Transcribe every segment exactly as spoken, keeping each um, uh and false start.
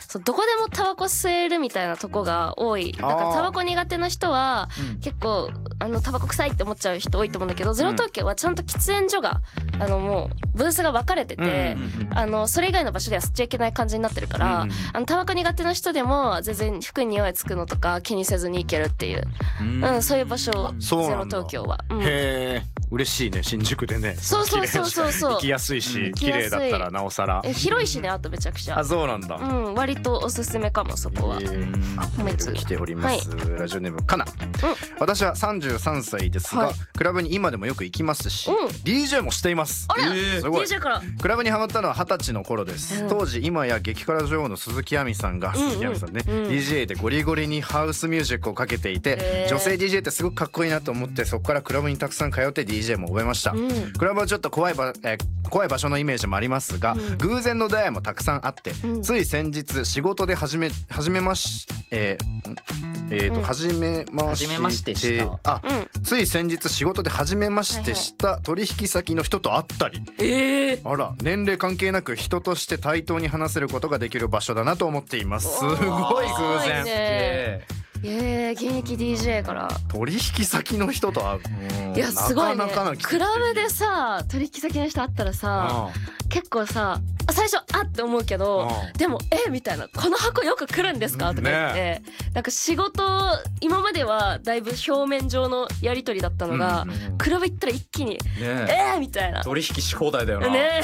そうどこでもタバコ吸えるみたいなとこが多い。だからタバコ苦手な人は結構あのタバコ臭いって思っちゃう人多いと思うんだけど、ゼロ東京はちゃんと喫煙所があのもうブースが分かれてて、あのそれ以外の場所では吸っちゃいけない感じになってるから、あのタバコ苦手な人でも全然服に匂いつくのとか気にせずに行けるっていう、うん、そういう場所ゼロ東京は。うん、へえ、嬉しいね、新宿でね。 そうそうそうそうそう。 行きやすいし、綺麗だったらなおさら。 え、広いしね、あとめちゃくちゃ。 あ、そうなんだ。 うん、割とおすすめかもそこは。 メール来ております。ラジオネームかな。私はさんじゅうさんさいですが、クラブに今でもよく行きますし、ディージェー もしています。 あら、ディージェー から。 クラブにハマったのははたちの頃です。当時今や激辛女王の鈴木亜美さんが、鈴木亜美さんね、ディージェー でゴリゴリにハウスミュージックをかけていて、女性 ディージェー ってすごくかっこいいなと思って、そこからクラブにたくさん通って ディージェー も覚えました。クラブはちょっと怖い場、えー、怖い場所のイメージもありますが、偶然の出会いもたくさんあって、つい先日仕事で始め始めましえー、えーと、始めまし初めましてしたあ、つい先日仕事で初めましてした取引先の人と会ったり、 えあら、年齢関係なく人として対等に話せることができる場所だなと思っています。すごい偶然。 えー、現役 ディージェー から取引先の人と会う。 いやすごいね。 なかなかクラブでさ取引先の人会ったらさ、結構さ最初あって思うけど、でもえみたいな、この箱よく来るんですかとか言って、ね、なんか仕事今まではだいぶ表面上のやり取りだったのが、うんうん、クラブ行ったら一気に、ね、えーみたいな、 取引し放題だよな。 ね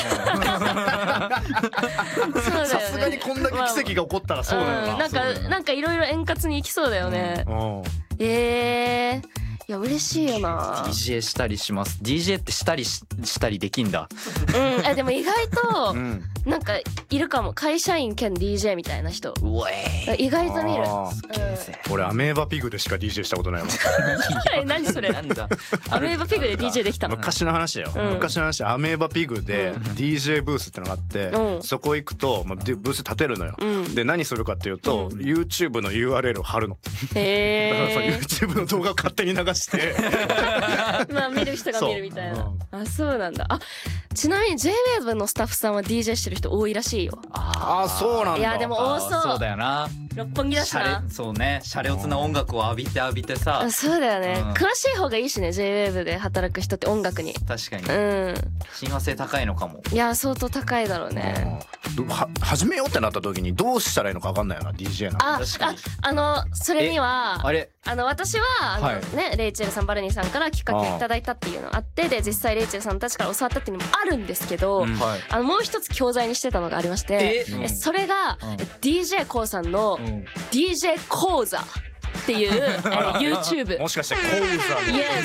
さすがにこんだけ奇跡が起こったらそうだよな。 まあ、うん、なんかなんかいろいろ円滑にいきそうだよね。うん、えーいや嬉しいよな。 ディージェー したりします。 ディージェー ってしたり し, したりできんだ。 うん、あでも意外となんかいるかも、会社員兼 ディージェー みたいな人。うわ意外と見る。 うん、俺アメーバピグでしか ディージェー したことないもん。 え何それ。なんだアメーバピグで ディージェー できたの。 昔の話だよ、うん、昔の話。アメーバピグで ディージェー ブースってのがあって、うん、そこ行くと、まあ、ブース立てるのよ、うん、で何するかっていうと、うん、YouTube の ユーアールエル を貼るの。へーだからさ YouTube の動画を勝手に流してまあ見る人が見るみたいな。あ、そうなんだ。あ、ちなみに ジェイウェーブ のスタッフさんは ディージェー してる人多いらしいよ。 ああ、そうなんだ。 いやでも多そう。 そうだよな。 六本木だしな。 そうね、シャレオツな音楽を浴びて浴びてさ。そうだよね、うん、詳しい方がいいしね、 ジェイウェーブ で働く人って音楽に。 確かに、 うん、 親和性高いのかも。 いや相当高いだろうね。 は始めようってなった時にどうしたらいいのか分かんないよな、 ディージェー なんあああのそれにはあれあの私はあの、はいね、レイチェルさんバルニーさんからきっかけをいただいたっていうのがあって、で実際レイチェルさんたちから教わったっていうのもあるんですけど、うん、あのもう一つ教材にしてたのがありまして、え、うん、それが、うん、ディージェー コウさんの ディージェー 講座っていう、えー、YouTube。 もしかして講座 Yes ディージェー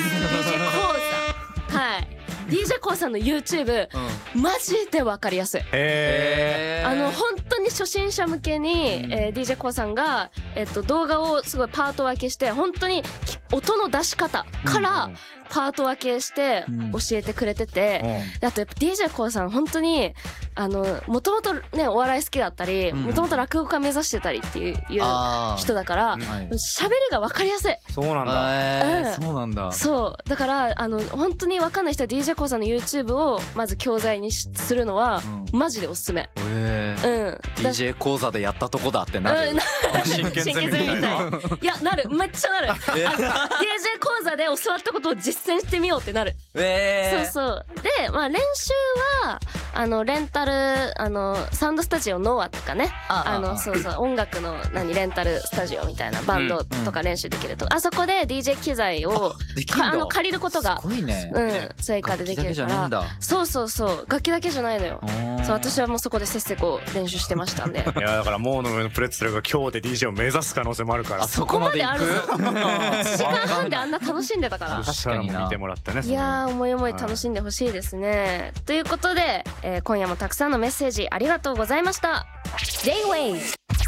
講座。はい、ディージェー コウさんの YouTube、うん、マジでわかりやすい。へー。あの本当に初心者向けに、うん、えー、ディージェー コウさんが、えっと、動画をすごいパート分けして本当に音の出し方からパート分けして教えてくれてて、うん、あとやっぱ ディージェー コウさん本当にあのもともとねお笑い好きだったりもともと落語家目指してたりっていう人だから喋りが分かりやすい。 そうなんだ、 えーうん、そうなんだ。 そうだからあの本当に分かんない人は ディージェー コウさんの YouTube をまず教材にするのは、うん、マジでおすすめ。 えー、うん、ディージェー 講座でやったとこだってなる、うん、 真剣ゼミみたいな。 いやなる、めっちゃなる。ディージェー 講座で教わったことを実践してみようってなる。えー、そうそうで、まあ、練習はあのレンタルあのサウンドスタジオノアとかね、ああのそうそう音楽の何レンタルスタジオみたいなバンドとか練習できると、うんうん、あそこで ディージェー 機材をあの借りることがすごいね、うん、追加でできるから。そうそうそう楽器だけじゃないのよ。そう私はもうそこでせっせこ練習してましたんで。 いやだからモーの上のプレッツェルが今日で ディージェー を目指す可能性もあるから。 あそこまであるぞ。いちじかんはんであんな楽しんでたから。 確かに見てもらってね。 いやー思い思い楽しんでほしいですね。ということで、えー、今夜もたくさんのメッセージありがとうございました。 J-ウェイ